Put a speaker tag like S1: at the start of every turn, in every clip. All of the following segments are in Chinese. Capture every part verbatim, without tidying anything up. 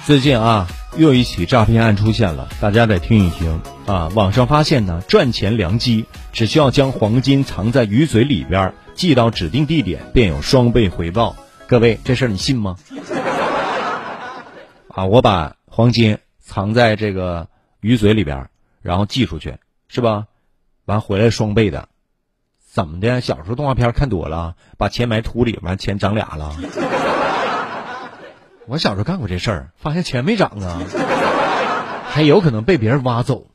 S1: 最近啊，又有一起诈骗案出现了，大家得听一听啊。网上发现呢，赚钱良机，只需要将黄金藏在鱼嘴里边，寄到指定地点，便有双倍回报。各位，这事儿你信吗？啊，我把黄金藏在这个鱼嘴里边，然后寄出去，是吧？完回来双倍的，怎么的？小时候动画片看多了，把钱埋土里，完钱长俩了。我小时候干过这事儿，发现钱没涨啊，还有可能被别人挖走。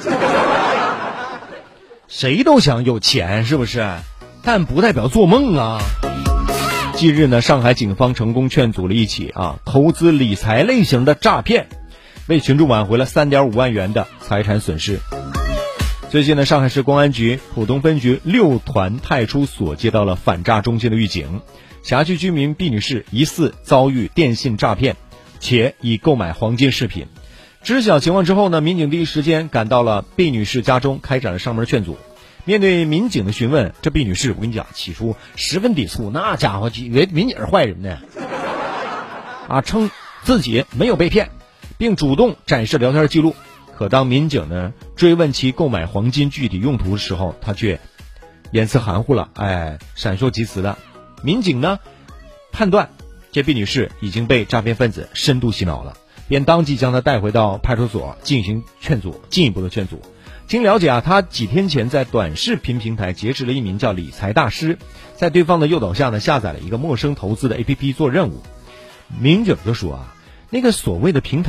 S1: 谁都想有钱，是不是？但不代表做梦啊。近日呢，上海警方成功劝阻了一起啊投资理财类型的诈骗，为群众挽回了 三点五万元的财产损失。最近呢，上海市公安局浦东分局六团派出所接到了反诈中心的预警，辖区居民毕女士疑似遭遇电信诈骗，且已购买黄金饰品。知晓情况之后呢，民警第一时间赶到了毕女士家中，开展了上门劝阻。面对民警的询问，这毕女士我跟你讲，起初十分抵触，那家伙以为民警是坏人呢，啊，称自己没有被骗，并主动展示聊天记录。可当民警呢追问其购买黄金具体用途的时候，他却言辞含糊了，哎，闪烁其词的。民警呢判断这毕女士已经被诈骗分子深度洗脑了，便当即将她带回到派出所进行劝阻，进一步的劝阻。经了解啊，她几天前在短视频平台结识了一名叫理财大师，在对方的诱导下呢，下载了一个陌生投资的 A P P 做任务。民警就说啊，那个所谓的平台